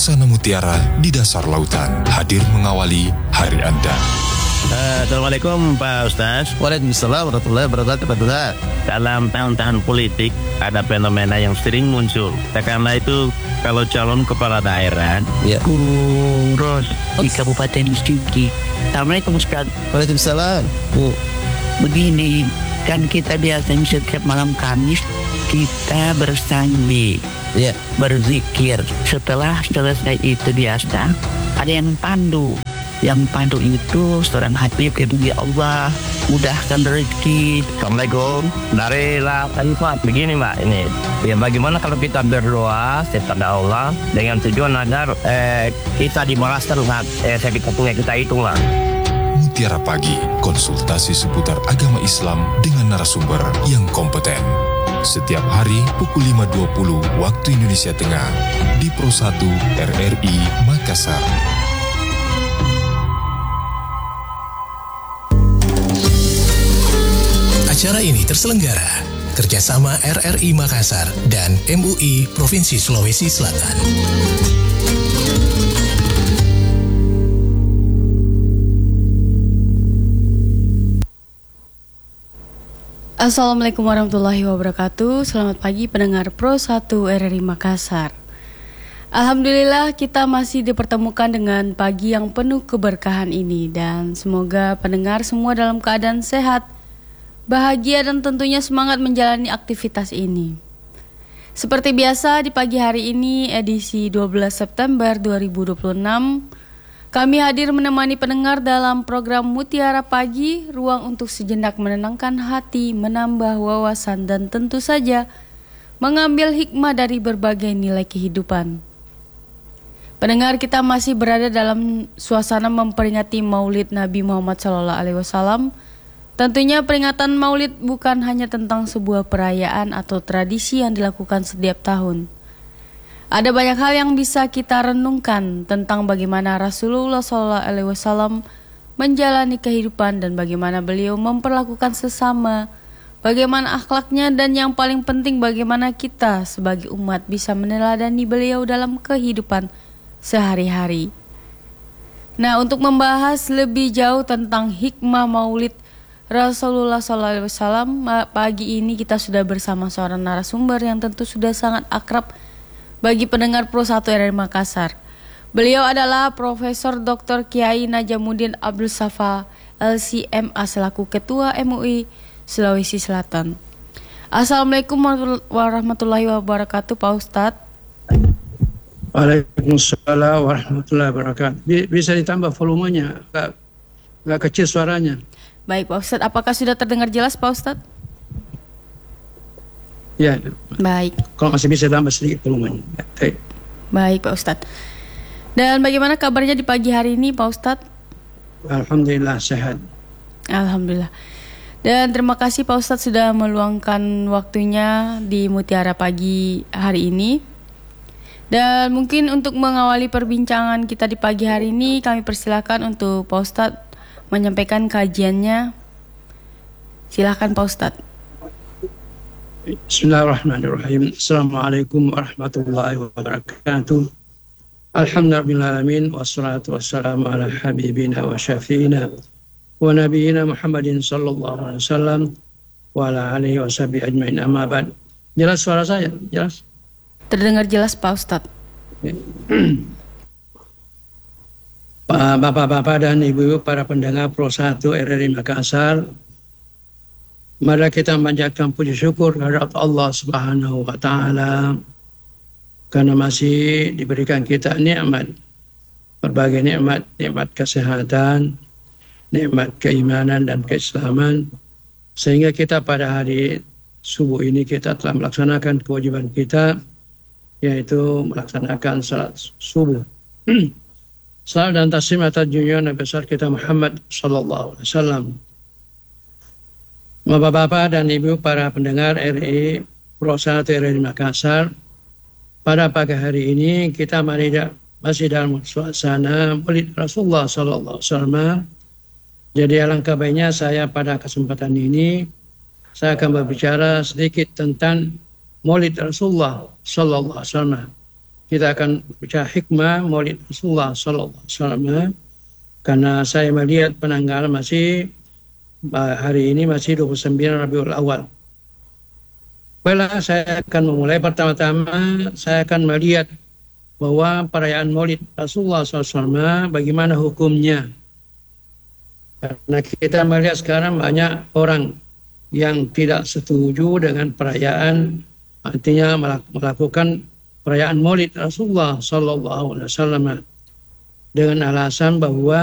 Suasana mutiara di dasar lautan hadir mengawali hari Anda. Assalamualaikum Pak Ustaz. Waalaikumsalam warahmatullahi wabarakatuh. Dalam tahun-tahun politik ada fenomena yang sering muncul. Karena itu kalau calon kepala daerah kurus di Kabupaten Sigi. Assalamualaikum Ustaz. Waalaikumsalam. Begini, kan kita biasanya setiap malam Kamis kita bersambi, berzikir. Setelah selesai itu biasa ada yang pandu. Yang pandu itu seorang Habib, ya Allah mudahkan rezeki. Assalamualaikum. Dari Khalifat begini Mbak, ini ya, bagaimana kalau kita berdoa kepada Allah dengan tujuan agar kita dibalas terhadap sedekah kita itu Mbak. Mutiara Pagi, konsultasi seputar agama Islam dengan narasumber yang kompeten. Setiap hari pukul 5.20 waktu Indonesia Tengah di Pro 1 RRI Makassar. Acara ini terselenggara kerjasama RRI Makassar dan MUI Provinsi Sulawesi Selatan. Assalamualaikum warahmatullahi wabarakatuh. Selamat pagi pendengar Pro 1 RRI Makassar. Alhamdulillah kita masih dipertemukan dengan pagi yang penuh keberkahan ini. Dan semoga pendengar semua dalam keadaan sehat, bahagia dan tentunya semangat menjalani aktivitas ini. Seperti biasa di pagi hari ini edisi 12 September 2026, kami hadir menemani pendengar dalam program Mutiara Pagi, ruang untuk sejenak menenangkan hati, menambah wawasan dan tentu saja mengambil hikmah dari berbagai nilai kehidupan. Pendengar, kita masih berada dalam suasana memperingati Maulid Nabi Muhammad SAW. Tentunya peringatan Maulid bukan hanya tentang sebuah perayaan atau tradisi yang dilakukan setiap tahun. Ada banyak hal yang bisa kita renungkan tentang bagaimana Rasulullah SAW menjalani kehidupan dan bagaimana beliau memperlakukan sesama, bagaimana akhlaknya, dan yang paling penting bagaimana kita sebagai umat bisa meneladani beliau dalam kehidupan sehari-hari. Nah, untuk membahas lebih jauh tentang hikmah Maulid Rasulullah SAW, pagi ini kita sudah bersama seorang narasumber yang tentu sudah sangat akrab bagi pendengar Pro 1 RRI Makassar. Beliau adalah Profesor Dr. Kiai Najamuddin Abdul Safa LCMA selaku Ketua MUI Sulawesi Selatan. Assalamualaikum warahmatullahi wabarakatuh Pak Ustadz. Waalaikumsalam warahmatullahi wabarakatuh. Bisa ditambah volumenya, agak kecil suaranya. Baik Pak Ustadz, apakah sudah terdengar jelas Pak Ustadz? Ya. Baik. Kalau masih bisa tambah sedikit volumenya. Baik Pak Ustadz. Dan bagaimana kabarnya di pagi hari ini Pak Ustadz? Alhamdulillah sehat. Alhamdulillah. Dan terima kasih Pak Ustadz sudah meluangkan waktunya di Mutiara Pagi hari ini. Dan mungkin untuk mengawali perbincangan kita di pagi hari ini, kami persilakan untuk Pak Ustadz menyampaikan kajiannya. Silakan Pak Ustadz. Bismillahirrahmanirrahim. Assalamualaikum warahmatullahi wabarakatuh. Alhamdulillahirrahmanirrahim. Wassalatu wassalamu ala habibina wa syafi'ina wa nabiyina Muhammadin sallallahu alaihi wasallam wa ala alihi wa sahbihi ajma'in, amma ba'd. Jelas suara saya? Jelas? Terdengar jelas Pak Ustadz. Bapak-bapak dan ibu-ibu para pendengar Pro 1 RRI Makassar, mari kita memanjatkan puji syukur kepada Allah Subhanahu wa taala karena masih diberikan kita nikmat, berbagai nikmat, nikmat kesehatan, nikmat keimanan dan keislaman, sehingga kita pada hari subuh ini kita telah melaksanakan kewajiban kita, yaitu melaksanakan salat subuh. Salam dan taslim atas junjungan Nabi besar kita Muhammad sallallahu alaihi wasallam. Bapak-bapak dan ibu para pendengar RRI Pro 1 RRI Makassar, pada pagi hari ini kita masih dalam suasana Maulid Rasulullah sallallahu alaihi wasallam. Jadi alangkah baiknya saya pada kesempatan ini saya akan berbicara sedikit tentang Maulid Rasulullah sallallahu alaihi wasallam. kita akan bicara hikmah Maulid Rasulullah Sallallahu Alaihi Wasallam, karena saya melihat penanggalan masih hari ini masih 29 Rabiul Awal. Baiklah, saya akan memulai. Pertama-tama saya akan melihat bahwa perayaan Maulid Rasulullah SAW bagaimana hukumnya. Karena kita melihat sekarang banyak orang yang tidak setuju dengan perayaan, artinya melakukan perayaan Maulid Rasulullah SAW dengan alasan bahwa